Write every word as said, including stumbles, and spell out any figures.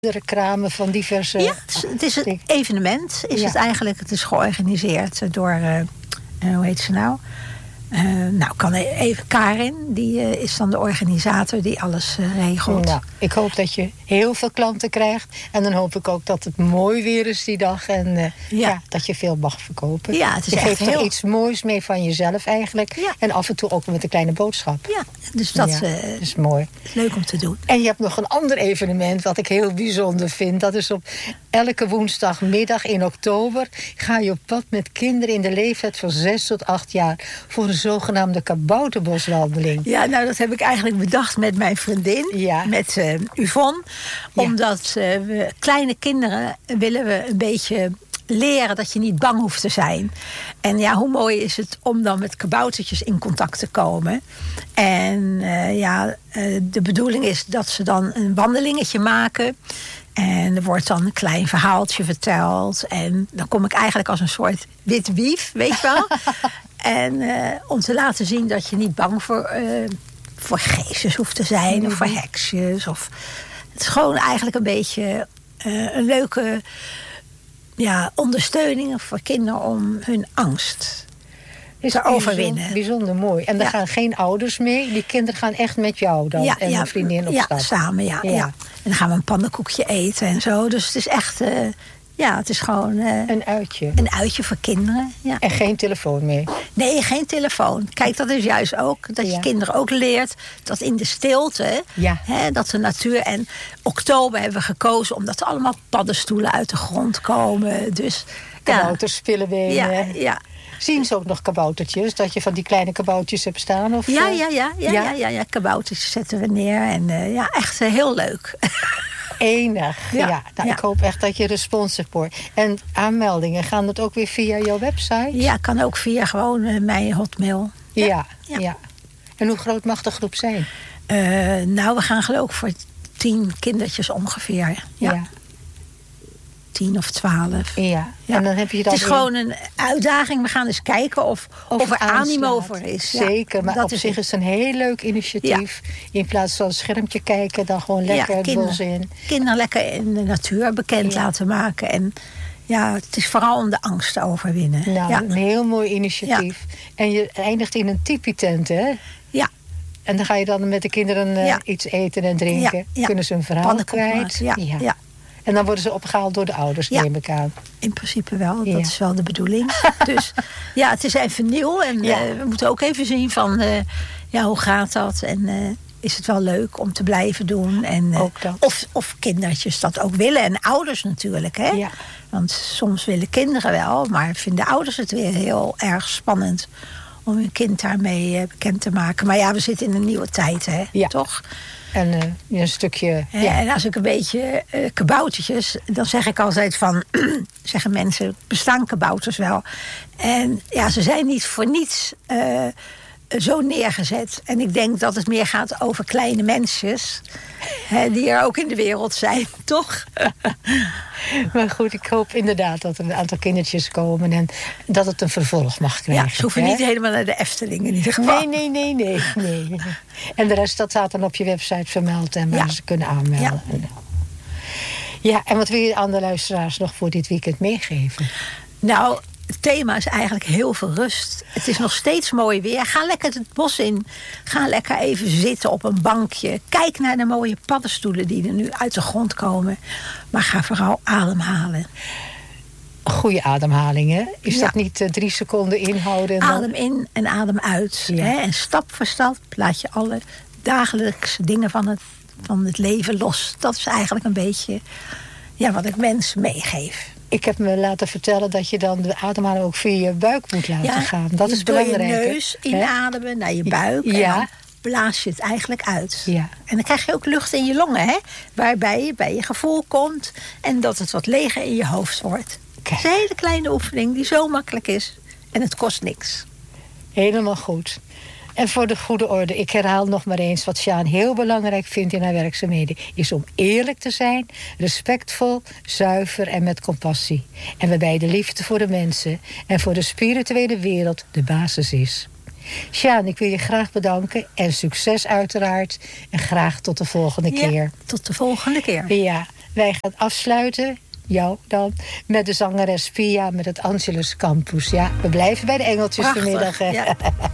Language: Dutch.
kramen van diverse... Ja, het is, het is een evenement. Is ja. het eigenlijk. Het is georganiseerd door... Uh, uh, hoe heet ze nou? Uh, nou, kan even Karin, die uh, is dan de organisator die alles uh, regelt. Nou, ik hoop dat je heel veel klanten krijgt. En dan hoop ik ook dat het mooi weer is die dag. En uh, ja. Ja, dat je veel mag verkopen. Ja, het is je echt geeft heel... toch iets moois mee van jezelf eigenlijk. Ja. En af en toe ook met een kleine boodschap. Ja, dus dat ja, uh, is mooi. Leuk om te doen. En je hebt nog een ander evenement wat ik heel bijzonder vind. Dat is op elke woensdagmiddag in oktober. Ga je op pad met kinderen in de leeftijd van zes tot acht jaar. Voor een zogenaamde kabouterboswandeling. Ja, nou dat heb ik eigenlijk bedacht met mijn vriendin. Ja. Met uh, Yvonne. Ja. Omdat uh, we kleine kinderen willen we een beetje leren dat je niet bang hoeft te zijn. En ja, hoe mooi is het om dan met kaboutertjes in contact te komen. En uh, ja, uh, de bedoeling is dat ze dan een wandelingetje maken. En er wordt dan een klein verhaaltje verteld. En dan kom ik eigenlijk als een soort wit wief, weet je wel. En uh, om te laten zien dat je niet bang voor, uh, voor geestjes hoeft te zijn. Mm-hmm. Of voor heksjes. Of, het is gewoon eigenlijk een beetje uh, een leuke ja, ondersteuning voor kinderen om hun angst is te overwinnen. Bijzonder, bijzonder mooi. En daar ja. gaan geen ouders mee. Die kinderen gaan echt met jou dan. Ja, en ja, een vriendin op ja, stap. samen, ja, ja. ja. En dan gaan we een pannenkoekje eten en zo. Dus het is echt... Uh, Ja, het is gewoon... Uh, een uitje. Een uitje voor kinderen, ja. En geen telefoon meer? Nee, geen telefoon. Kijk, dat is juist ook dat ja. je kinderen ook leert dat in de stilte... Ja. Hè, dat de natuur... En oktober hebben we gekozen omdat er allemaal paddenstoelen uit de grond komen. Dus, kabouters, ja. spillebenen. Ja, ja. Zien ze ook nog kaboutertjes? Dat je van die kleine kaboutertjes hebt staan? Of, ja, ja, ja, ja, ja? ja, ja, ja. Kaboutertjes zetten we neer. En uh, ja, echt uh, heel leuk. Enig. Ja, ja. Nou, ja. Ik hoop echt dat je responsive wordt. En aanmeldingen, gaan dat ook weer via jouw website? Ja, kan ook via gewoon uh, mijn hotmail. Ja. Ja, ja. ja. En hoe groot mag de groep zijn? Uh, nou, we gaan geloof ik voor tien kindertjes ongeveer. Ja. ja. Tien of twaalf. Ja. ja. En dan heb je dat het is in... gewoon een uitdaging. We gaan eens kijken of, of, of er animo voor is. Zeker, ja. maar dat op is zich is het een heel leuk initiatief. Ja. In plaats van een schermpje kijken, dan gewoon lekker ja, kinder, bos in. Kinderen lekker in de natuur bekend ja. laten maken. En ja, het is vooral om de angst te overwinnen. Nou, ja. een heel mooi initiatief. Ja. En je eindigt in een tipi-tent, hè? Ja. En dan ga je dan met de kinderen uh, ja. iets eten en drinken. Ja. Ja. Kunnen ze een verhaal kwijt. Ja. Ja. ja. En dan worden ze opgehaald door de ouders, ja, neem ik aan. In principe wel, ja. dat is wel de bedoeling. Dus ja, het is even nieuw. En ja. uh, we moeten ook even zien van, uh, ja, hoe gaat dat? En uh, is het wel leuk om te blijven doen? En, uh, ook dat. Of, of kindertjes dat ook willen. En ouders natuurlijk, hè? Ja. Want soms willen kinderen wel, maar vinden ouders het weer heel erg spannend om hun kind daarmee uh, bekend te maken. Maar ja, we zitten in een nieuwe tijd, hè? Ja. Toch? En uh, een stukje... Ja. Ja. En als ik een beetje uh, kaboutertjes... dan zeg ik altijd van... zeggen mensen, bestaan kabouters wel? En ja, ze zijn niet voor niets uh, zo neergezet. En ik denk dat het meer gaat over kleine mensjes... hè, die er ook in de wereld zijn, toch? Maar goed, ik hoop inderdaad dat er een aantal kindertjes komen... en dat het een vervolg mag krijgen. Ja, ze hoeven hè? niet helemaal naar de Efteling in ieder geval. Nee, nee, nee, nee. nee. En de rest, dat staat dan op je website vermeld... en waar ja. ze kunnen aanmelden. Ja. ja, en wat wil je aan de luisteraars nog voor dit weekend meegeven? Nou... Het thema is eigenlijk heel veel rust. Het is nog steeds mooi weer. Ga lekker het bos in. Ga lekker even zitten op een bankje. Kijk naar de mooie paddenstoelen die er nu uit de grond komen. Maar ga vooral ademhalen. Goede ademhaling, hè? Is ja. dat niet uh, drie seconden inhouden? En adem dan... in en adem uit. Ja. Hè? En stap voor stap laat je alle dagelijkse dingen van het, van het leven los. Dat is eigenlijk een beetje ja, wat ik mensen meegeef. Ik heb me laten vertellen dat je dan de ademhaling ook via je buik moet laten ja, gaan. Dat is belangrijk. Door je neus inademen hè? Naar je buik. Ja. En dan blaas je het eigenlijk uit. Ja. En dan krijg je ook lucht in je longen. Hè? Waarbij je bij je gevoel komt. En dat het wat leger in je hoofd wordt. Het is een hele kleine oefening die zo makkelijk is. En het kost niks. Helemaal goed. En voor de goede orde, ik herhaal nog maar eens... wat Sjaan heel belangrijk vindt in haar werkzaamheden... is om eerlijk te zijn, respectvol, zuiver en met compassie. En waarbij de liefde voor de mensen... en voor de spirituele wereld de basis is. Sjaan, ik wil je graag bedanken en succes uiteraard. En graag tot de volgende ja, keer. Tot de volgende keer. Ja, Wij gaan afsluiten, jou dan, met de zangeres Pia met het Angelus Campus. Ja, we blijven bij de engeltjes Prachtig, vanmiddag. ja.